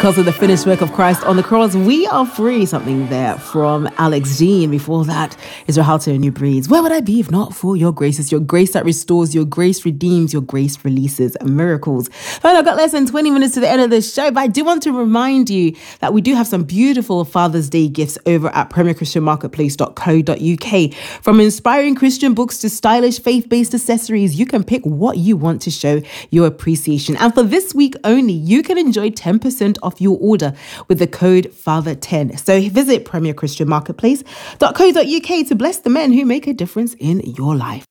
Because of the finished work of Christ on the cross, we are free. Something there from Alex Jean. Before that is Rahalto New Breeds. Where would I be if not for your grace? It's your grace that restores, your grace redeems, your grace releases miracles. Well, I've got less than 20 minutes to the end of the show, but I do want to remind you that we do have some beautiful Father's Day gifts over at premierchristianmarketplace.co.uk. From inspiring Christian books to stylish faith-based accessories, you can pick what you want to show your appreciation. And for this week only, you can enjoy 10% off your order with the code FATHER10. So visit premierchristianmarketplace.co.uk to bless the men who make a difference in your life.